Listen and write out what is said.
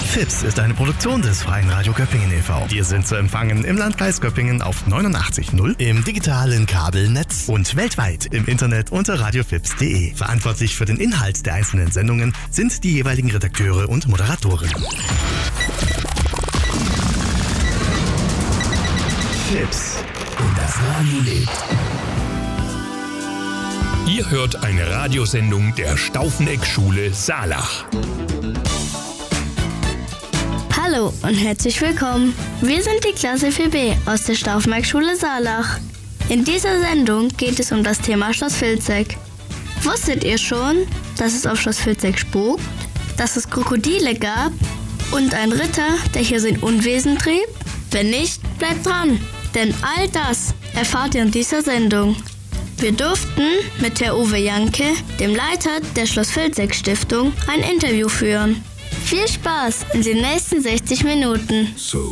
FIPS ist eine Produktion des Freien Radio Göppingen e.V. Wir sind zu empfangen im Landkreis Göppingen auf 89.0, im digitalen Kabelnetz und weltweit im Internet unter radiofips.de. Verantwortlich für den Inhalt der einzelnen Sendungen sind die jeweiligen Redakteure und Moderatoren. FIPS. Und das Radio lebt. Ihr hört eine Radiosendung der Staufeneck-Schule Saalach. Hallo und herzlich willkommen. Wir sind die Klasse 4b aus der Staufeneck-Schule Saalach. In dieser Sendung geht es um das Thema Schloss Vilseck. Wusstet ihr schon, dass es auf Schloss Vilseck spukt, dass es Krokodile gab und einen Ritter, der hier sein Unwesen trieb? Wenn nicht, bleibt dran, denn all das erfahrt ihr in dieser Sendung. Wir durften mit Herr Uwe Janke, dem Leiter der Schloss Vilseck Stiftung, ein Interview führen. Viel Spaß in den nächsten 60 Minuten.